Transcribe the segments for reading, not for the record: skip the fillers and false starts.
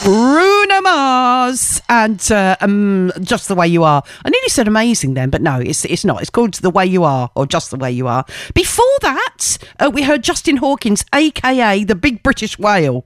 Bruno Mars and Just the Way You Are. I nearly said amazing then, but no, it's not. It's called The Way You Are, or Just the Way You Are. Before that, we heard Justin Hawkins, a.k.a. the Big British Whale.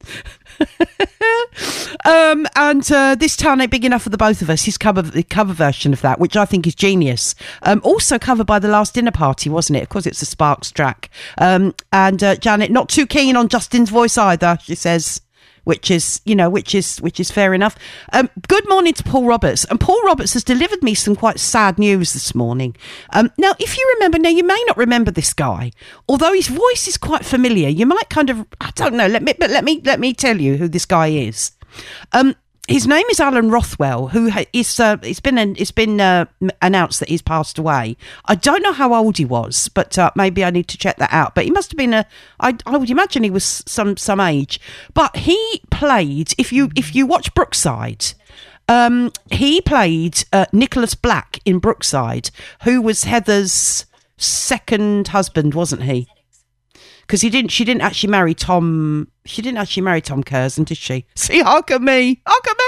And This Town Ain't Big Enough for the Both of Us, his cover version of that, which I think is genius. Also covered by The Last Dinner Party, wasn't it? Of course, it's a Sparks track. And Janet, not too keen on Justin's voice either, she says. Which is fair enough. Good morning to Paul Roberts. And Paul Roberts has delivered me some quite sad news this morning. Now, if you remember, you may not remember this guy, although his voice is quite familiar. You might kind of, I don't know. Let me tell you who this guy is. His name is Alan Rothwell, who it's been announced that he's passed away. I don't know how old he was, but maybe I need to check that out. But he must have been I would imagine he was some age. But he played, if you watch Brookside, he played Nicholas Black in Brookside, who was Heather's second husband, wasn't he? Because she didn't actually marry Tom. She didn't actually marry Tom Curzon, did she? See, hark at me.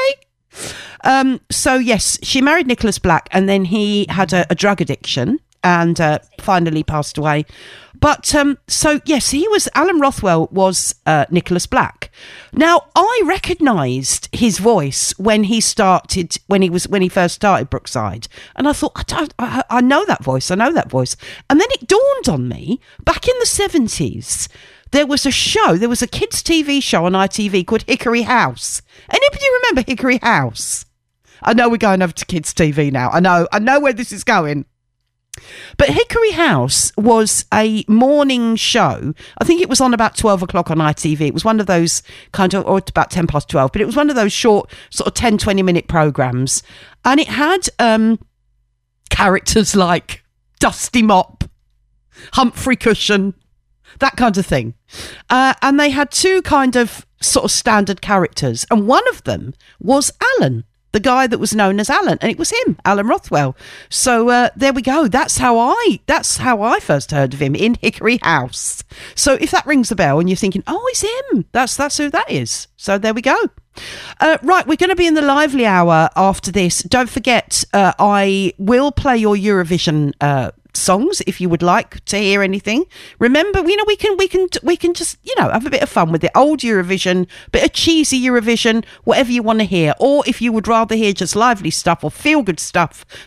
So yes, she married Nicholas Black, and then he had a drug addiction and finally passed away. But so yes, Alan Rothwell was Nicholas Black. Now I recognised his voice when he first started Brookside, and I thought I know that voice, and then it dawned on me back in the 70s. There was a kids' TV show on ITV called Hickory House. Anybody remember Hickory House? I know we're going over to kids' TV now. I know where this is going. But Hickory House was a morning show. I think it was on about 12 o'clock on ITV. It was one of those kind of, or about 10 past 12, but it was one of those short sort of 10, 20-minute programmes. And it had characters like Dusty Mop, Humphrey Cushion, that kind of thing. And they had two kind of sort of standard characters. And one of them was Alan, the guy that was known as Alan. And it was him, Alan Rothwell. So there we go. That's how I first heard of him, in Hickory House. So if that rings a bell and you're thinking, oh, it's him, that's who that is. So there we go. Right, we're going to be in the lively hour after this. Don't forget, I will play your Eurovision songs if you would like to hear anything. Remember, we can just have a bit of fun with it. Old Eurovision, bit of cheesy Eurovision, whatever you want to hear. Or if you would rather hear just lively stuff or feel good stuff